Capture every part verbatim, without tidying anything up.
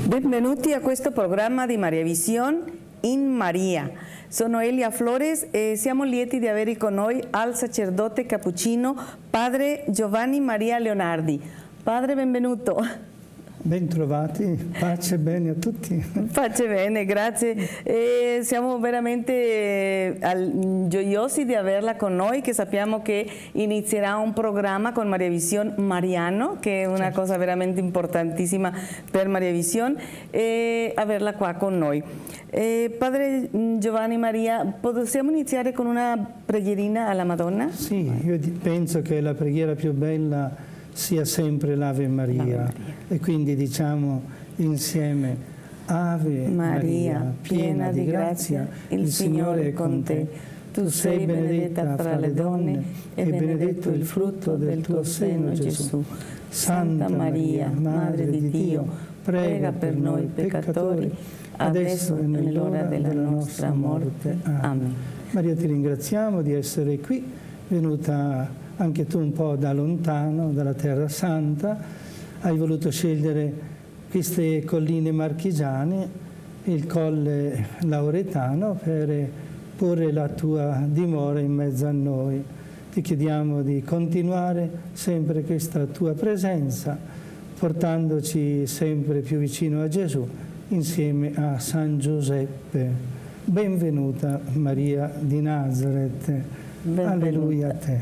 Benvenuti a questo programma di Maria Vision in Maria. Sono Elia Flores e siamo lieti di avere con noi al sacerdote cappuccino Padre Giovanni Maria Leonardi. Padre, benvenuto. Bentrovati, pace e bene a tutti. Pace bene, grazie. E siamo veramente al, gioiosi di averla con noi, che sappiamo che inizierà un programma con Maria Vision Mariano, che è una certo. cosa veramente importantissima per Maria Vision, e averla qua con noi. E Padre Giovanni Maria, possiamo iniziare con una preghierina alla Madonna? Sì, io penso che la preghiera più bella sia sempre l'Ave Maria. Maria e quindi diciamo insieme Ave Maria, Maria piena di grazia, il Signore è con te. Tu sei benedetta fra le donne e benedetto il frutto del tuo seno, Gesù. Santa Maria, Madre di Dio, prega per noi peccatori, adesso e nell'ora della nostra morte. Amen. Maria, ti ringraziamo di essere qui, venuta anche tu un po' da lontano, dalla Terra Santa. Hai voluto scegliere queste colline marchigiane, il Colle Lauretano, per porre la tua dimora in mezzo a noi. Ti chiediamo di continuare sempre questa tua presenza, portandoci sempre più vicino a Gesù, insieme a San Giuseppe. Benvenuta Maria di Nazareth. Benvenuta. Alleluia a te.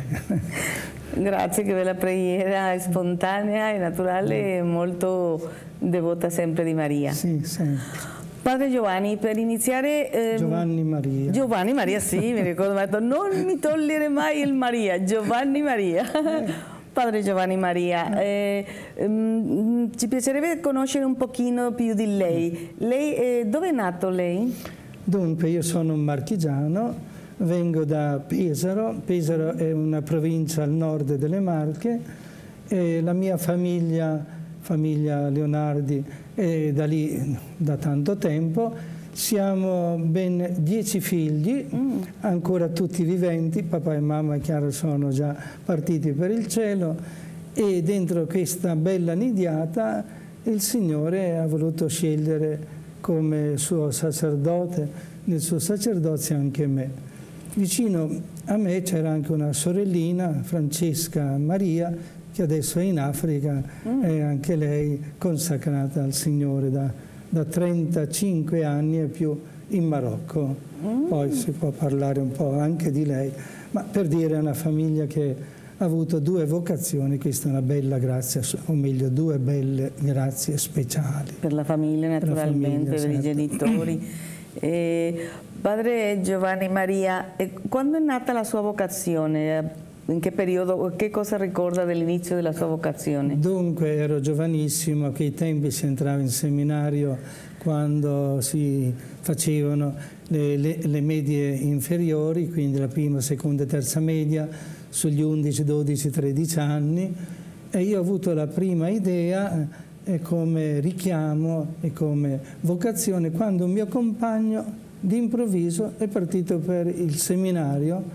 Grazie, che bella preghiera, spontanea e naturale, e molto devota sempre di Maria. Sì, sempre. Padre Giovanni, per iniziare... Ehm, Giovanni Maria. Giovanni Maria, sì, mi ricordo, mi ha detto, non mi togliere mai il Maria, Giovanni Maria. Eh. Padre Giovanni Maria, eh, ehm, ci piacerebbe conoscere un pochino più di lei. Lei eh, dove è nato lei? Dunque, io sono un marchigiano. Vengo da Pesaro. Pesaro è una provincia al nord delle Marche e la mia famiglia, famiglia Leonardi, è da lì da tanto tempo. Siamo ben dieci figli, mm. ancora tutti viventi. Papà e mamma, chiaro, sono già partiti per il cielo, e dentro questa bella nidiata il Signore ha voluto scegliere come suo sacerdote, nel suo sacerdozio anche me. Vicino a me c'era anche una sorellina, Francesca Maria, che adesso è in Africa, mm. è anche lei consacrata al Signore da, da trentacinque anni e più in Marocco. Mm. Poi si può parlare un po' anche di lei, ma per dire è una famiglia che ha avuto due vocazioni. Questa è una bella grazia, o meglio due belle grazie speciali. Per la famiglia naturalmente, per, la famiglia, per certo. i genitori. Eh, Padre Giovanni Maria, eh, quando è nata la sua vocazione? In che periodo? Che cosa ricorda dell'inizio della sua vocazione? Dunque, ero giovanissimo, a quei tempi si entrava in seminario quando si facevano le, le, le medie inferiori, quindi la prima, seconda e terza media, sugli undici, dodici, tredici anni, e io ho avuto la prima idea e come richiamo e come vocazione quando un mio compagno d'improvviso è partito per il seminario,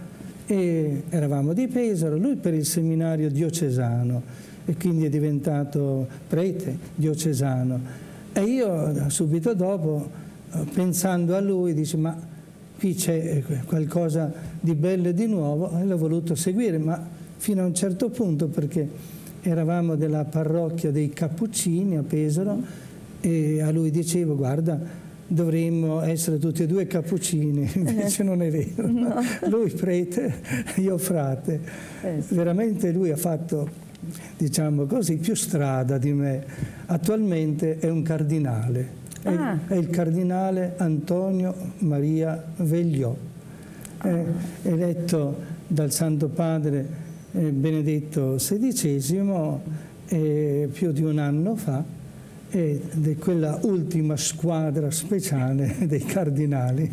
e eravamo di Pesaro, lui per il seminario diocesano, e quindi è diventato prete diocesano. E io subito dopo, pensando a lui, dice: ma qui c'è qualcosa di bello e di nuovo, e l'ho voluto seguire, ma fino a un certo punto, perché eravamo della parrocchia dei Cappuccini a Pesaro, e a lui dicevo: guarda, dovremmo essere tutti e due cappuccini. Invece non è vero. No. Lui prete, io frate. Eh sì. Veramente lui ha fatto, diciamo così, più strada di me. Attualmente è un cardinale. Ah. È, è il cardinale Antonio Maria Vegliò. È ah. eletto dal Santo Padre Benedetto sedicesimo eh, più di un anno fa, ed è quella ultima squadra speciale dei cardinali.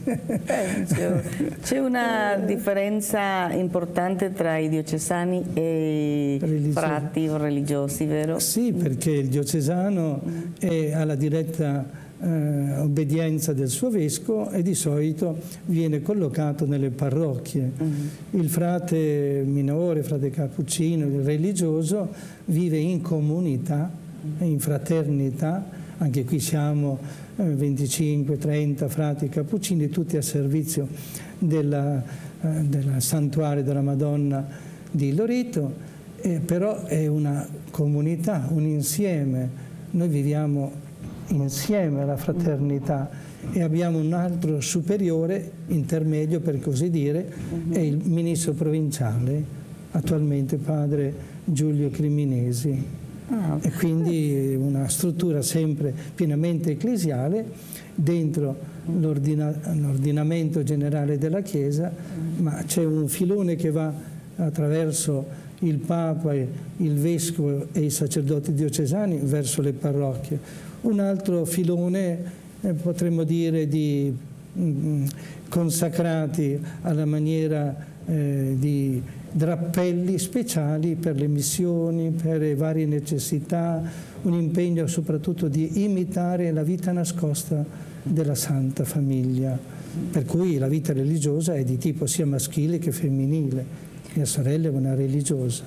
C'è una differenza importante tra i diocesani e i frati o religiosi, vero? Sì, perché il diocesano è alla diretta Eh, obbedienza del suo vescovo e di solito viene collocato nelle parrocchie. Mm. Il frate minore, frate cappuccino, il religioso, vive in comunità, in fraternità, anche qui siamo eh, venticinque trenta frati cappuccini, tutti a servizio del eh, santuario della Madonna di Loreto, eh, però è una comunità, un insieme, noi viviamo insieme la fraternità e abbiamo un altro superiore, intermedio per così dire, è il ministro provinciale, attualmente padre Giulio Criminesi. Ah, okay. E quindi una struttura sempre pienamente ecclesiale dentro l'ordinamento generale della Chiesa, ma c'è un filone che va attraverso il Papa, il Vescovo e i sacerdoti diocesani verso le parrocchie. Un altro filone, eh, potremmo dire, di mh, consacrati alla maniera eh, di drappelli speciali per le missioni, per le varie necessità, un impegno soprattutto di imitare la vita nascosta della Santa Famiglia, per cui la vita religiosa è di tipo sia maschile che femminile. Mia sorella è una religiosa.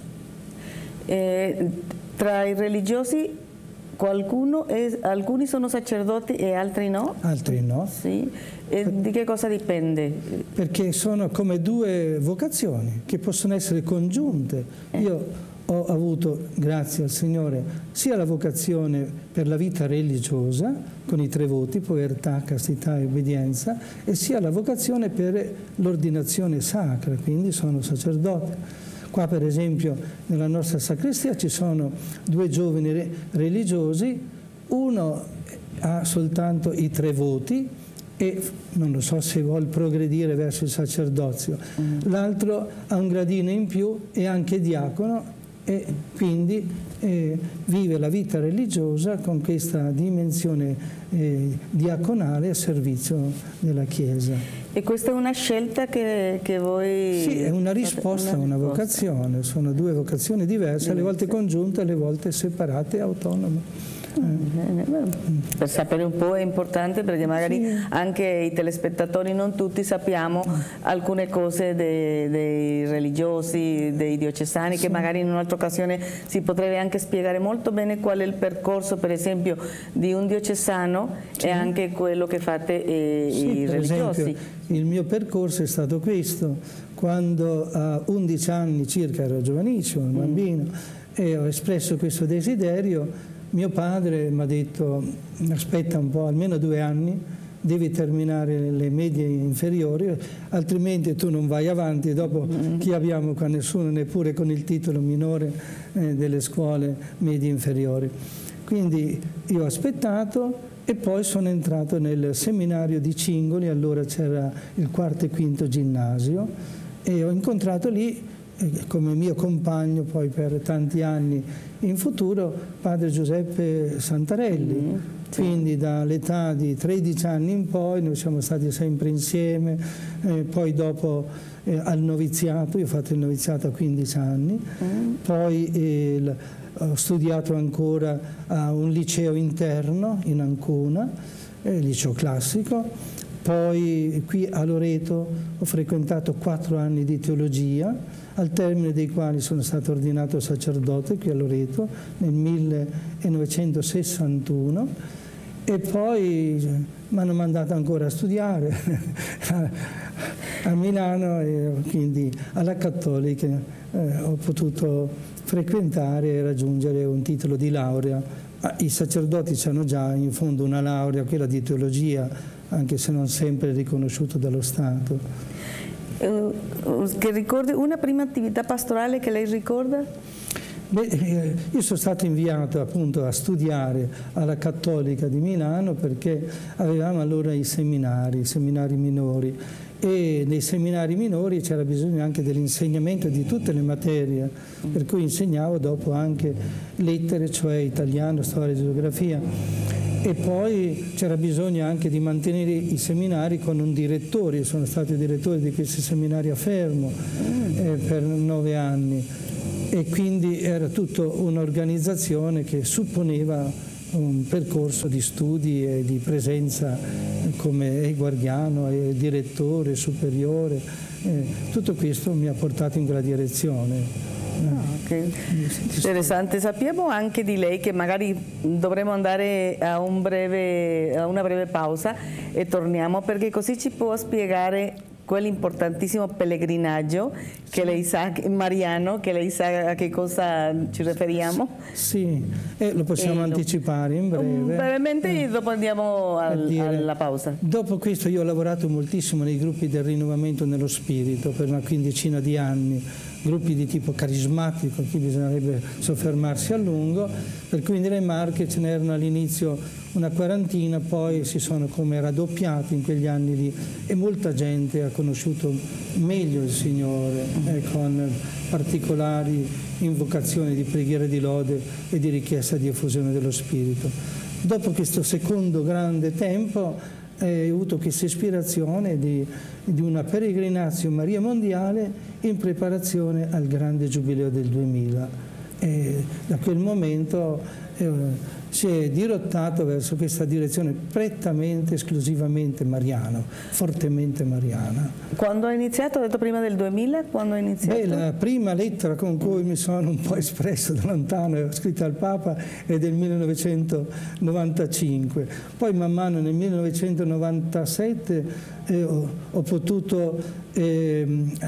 Eh, tra i religiosi qualcuno è, alcuni sono sacerdoti e altri no? Altri no. Sì. E di che cosa dipende? Perché sono come due vocazioni che possono essere congiunte. Eh. Io ho avuto, grazie al Signore, sia la vocazione per la vita religiosa, con i tre voti, povertà, castità e obbedienza, e sia la vocazione per l'ordinazione sacra, quindi sono sacerdote. Qua per esempio nella nostra sacrestia ci sono due giovani re religiosi, uno ha soltanto i tre voti e non lo so se vuol progredire verso il sacerdozio, mm. l'altro ha un gradino in più e anche diacono e quindi eh, vive la vita religiosa con questa dimensione eh, diaconale a servizio della Chiesa. E questa è una scelta che, che voi... Sì, è una risposta a una vocazione, sono due vocazioni diverse, alle volte congiunte, alle volte separate e autonome. Per sapere un po' è importante perché magari sì. anche i telespettatori, non tutti, sappiamo alcune cose dei, dei religiosi, dei diocesani, sì. che magari in un'altra occasione si potrebbe anche spiegare molto bene qual è il percorso, per esempio, di un diocesano sì. e anche quello che fate eh, sì, i religiosi. Esempio, il mio percorso è stato questo: quando a undici anni circa, ero giovanissimo, un bambino, mm. e ho espresso questo desiderio, mio padre mi ha detto: aspetta un po', almeno due anni, devi terminare le medie inferiori, altrimenti tu non vai avanti. Dopo mm. chi abbiamo qua? Nessuno, neppure con il titolo minore eh, delle scuole medie inferiori. Quindi io ho aspettato e poi sono entrato nel seminario di Cingoli, allora c'era il quarto e quinto ginnasio, e ho incontrato lì come mio compagno poi per tanti anni in futuro padre Giuseppe Santarelli, mm, sì. quindi dall'età di tredici anni in poi noi siamo stati sempre insieme, eh, poi dopo eh, al noviziato, io ho fatto il noviziato a quindici anni, mm. poi eh, ho studiato ancora a un liceo interno in Ancona, eh, liceo classico, poi qui a Loreto ho frequentato quattro anni di teologia, al termine dei quali sono stato ordinato sacerdote qui a Loreto nel millenovecentosessantuno, e poi mi hanno mandato ancora a studiare a, a Milano, e quindi alla Cattolica eh, ho potuto frequentare e raggiungere un titolo di laurea. Ma i sacerdoti hanno già in fondo una laurea, quella di teologia, anche se non sempre riconosciuto dallo Stato. Uh, che ricordi una prima attività pastorale che lei ricorda? Beh, eh, io sono stato inviato appunto a studiare alla Cattolica di Milano perché avevamo allora i seminari, i seminari minori, e nei seminari minori c'era bisogno anche dell'insegnamento di tutte le materie, per cui insegnavo dopo anche lettere, cioè italiano, storia, geografia. E poi c'era bisogno anche di mantenere i seminari con un direttore. Io sono stato direttore di questi seminari a Fermo eh, per nove anni, e quindi era tutta un'organizzazione che supponeva un percorso di studi e di presenza come guardiano e direttore superiore. Eh, tutto questo mi ha portato in quella direzione. Oh, che interessante. Sappiamo anche di lei che magari dovremo andare a, un breve, a una breve pausa e torniamo, perché così ci può spiegare quell'importantissimo pellegrinaggio che lei sa, mariano, che lei sa a che cosa ci riferiamo? Sì, e lo possiamo e anticipare in breve. Brevemente eh. dopo andiamo al, dire, alla pausa. Dopo questo io ho lavorato moltissimo nei gruppi del rinnovamento nello spirito per una quindicina di anni, gruppi di tipo carismatico, qui bisognerebbe soffermarsi a lungo, per cui nelle Marche ce n'erano all'inizio una quarantina, poi si sono come raddoppiati in quegli anni lì e molta gente ha conosciuto meglio il Signore eh, con particolari invocazioni di preghiera di lode e di richiesta di effusione dello Spirito. Dopo questo secondo grande tempo eh, ho avuto questa ispirazione di, di una peregrinazio Maria Mondiale in preparazione al grande Giubileo del duemila. E da quel momento eh, si è dirottato verso questa direzione prettamente, esclusivamente mariana, fortemente mariana. Quando ha iniziato? Ha detto prima del duemila? Quando ha iniziato? Beh, la prima lettera con cui mi sono un po' espresso da lontano e ho scritto al Papa è del millenovecentonovantacinque. Poi man mano nel millenovecentonovantasette eh, ho, ho potuto eh,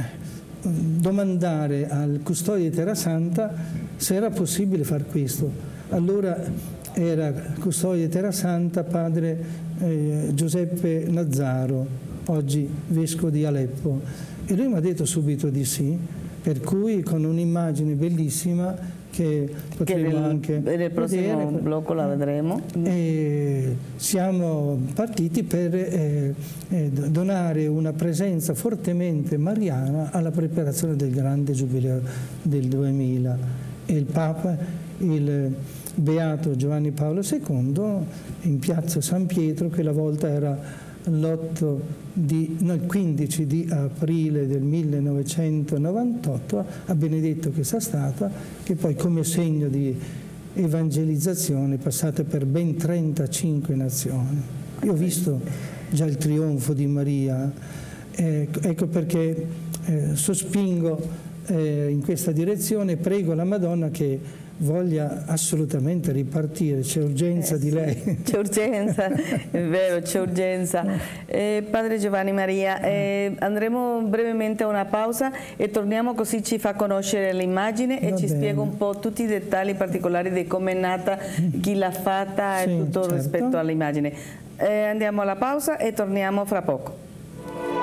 domandare al custode di Terrasanta se era possibile far questo. Allora era custode di Terrasanta padre eh, Giuseppe Nazzaro, oggi vescovo di Aleppo, e lui mi ha detto subito di sì, per cui con un'immagine bellissima che potremo che nel, anche nel prossimo vedere, blocco la vedremo. E siamo partiti per eh, eh, donare una presenza fortemente mariana alla preparazione del grande Giubileo del duemila, e il Papa, il Beato Giovanni Paolo secondo, in piazza San Pietro, che la volta era l'otto di, no, il quindici di aprile del millenovecentonovantotto, ha benedetto questa statua, che poi come segno di evangelizzazione è passata per ben trentacinque nazioni. Io ho visto già il trionfo di Maria, eh, ecco perché eh, sospingo eh, in questa direzione, prego la Madonna che voglia assolutamente ripartire, c'è urgenza eh, di lei. C'è urgenza, è vero, c'è urgenza. Eh, Padre Giovanni Maria, eh, andremo brevemente a una pausa e torniamo, così ci fa conoscere l'immagine e Va ci bene. spiega un po' tutti i dettagli particolari di come è nata, chi l'ha fatta sì, e tutto certo. rispetto all'immagine. Eh, andiamo alla pausa e torniamo fra poco.